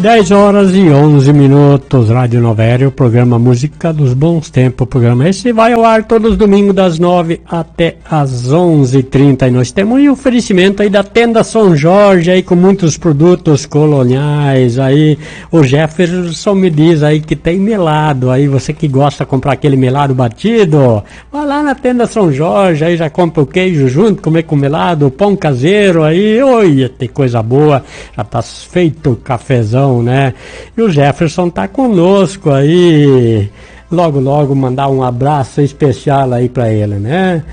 10h11, Rádio Novério, o programa Música dos Bons Tempos. O programa esse vai ao ar todos os domingos das 9 até as 11h30. E nós temos um oferecimento aí da Tenda São Jorge, aí com muitos produtos coloniais. Aí o Jefferson me diz aí que tem melado. Aí você que gosta de comprar aquele melado batido, vai lá na Tenda São Jorge, aí já compra o queijo junto, comer com melado, o pão caseiro aí. Oi, tem coisa boa, já tá feito o cafezão, né? E o Jefferson tá conosco aí, logo mandar um abraço especial aí pra ele, né?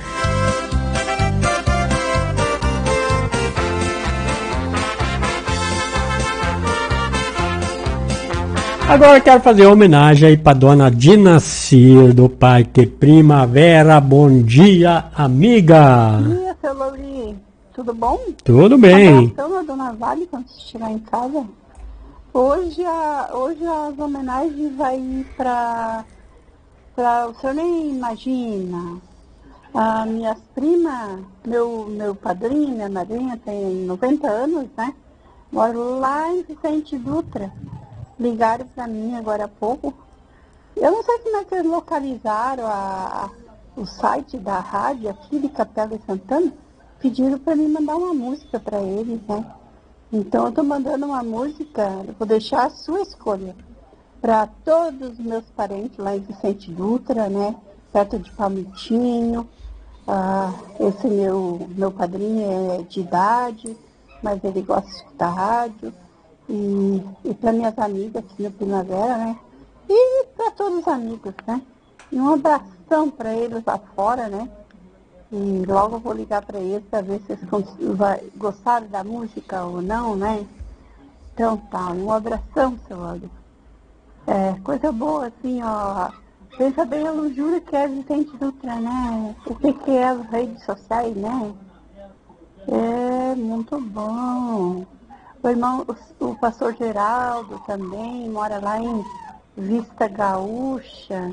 Agora quero fazer homenagem aí pra dona Dinacir do Parque Primavera. Bom dia, amiga! Bom dia, seu Lauri. Tudo bom? Tudo bem. Então, a dona Vale, quando você chegar em casa, hoje as homenagens vai ir para o senhor nem imagina. As minhas primas, meu padrinho, minha madrinha tem 90 anos, né? Moro lá em Vicente Dutra. Ligaram para mim agora há pouco. Eu não sei como é que eles localizaram o site da rádio aqui de Capela de Santana. Pediram para mim mandar uma música para eles, né? Então eu estou mandando uma música, eu vou deixar a sua escolha. Para todos os meus parentes lá em Vicente Dutra, né? Perto de Palmitinho. Esse meu padrinho é de idade, mas ele gosta de escutar rádio. E para minhas amigas aqui no Primavera, né? E para todos os amigos, né? E um abração para eles lá fora, né? E logo eu vou ligar para eles para ver se eles gostaram da música ou não, né? Então tá, um abração, seu Aldo. Coisa boa, assim, ó. Pensa bem a luxúria que é Vicente Dutra, né? O que é as redes sociais, né? É muito bom. O irmão, o pastor Geraldo também mora lá em Vista Gaúcha.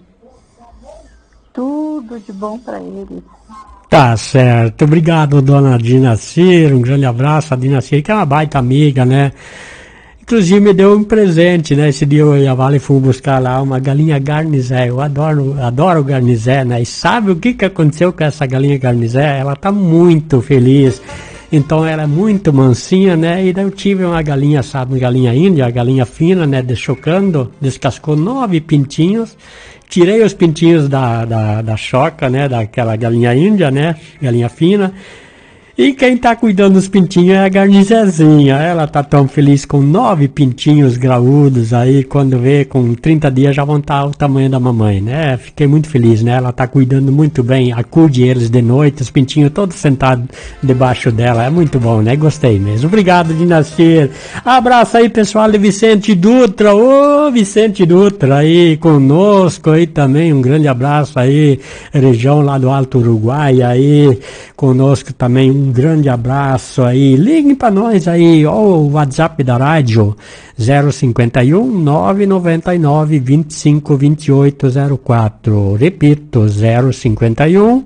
Tudo de bom para eles. Tá certo, obrigado, dona Dinacir, um grande abraço. A Dinacir, que é uma baita amiga, né? Inclusive me deu um presente, né? Esse dia eu e a Vale fomos buscar lá uma galinha garnizé. Eu adoro garnizé, né? E sabe o que aconteceu com essa galinha garnizé? Ela tá muito feliz. Então ela é muito mansinha, né? E daí eu tive uma galinha assada, uma galinha índia, uma galinha fina, né? Descascou 9 pintinhos. Tirei os pintinhos da choca, né? Daquela galinha índia, né? Galinha fina. E quem tá cuidando dos pintinhos é a garnizezinha. Ela tá tão feliz com 9 pintinhos graúdos aí, quando vê com 30 dias já vão estar o tamanho da mamãe, né? Fiquei muito feliz, né? Ela tá cuidando muito bem, acude eles de noite, os pintinhos todos sentados debaixo dela. É muito bom, né? Gostei mesmo. Obrigado, Dinacir. Abraço aí, pessoal de Vicente Dutra. Ô, Vicente Dutra aí conosco aí também. Um grande abraço aí, região lá do Alto Uruguai aí, conosco também. Um grande abraço aí. Liguem para nós aí, o WhatsApp da rádio 051 999 25 28 04. Repito, 051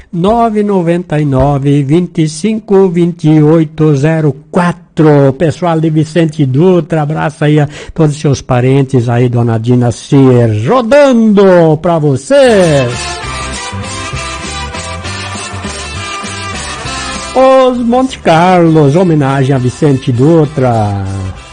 999 25 28 04. Pessoal de Vicente Dutra, abraço aí a todos os seus parentes aí, dona Dinacir, rodando para vocês. Os Monte Carlos, homenagem a Vicente Dutra.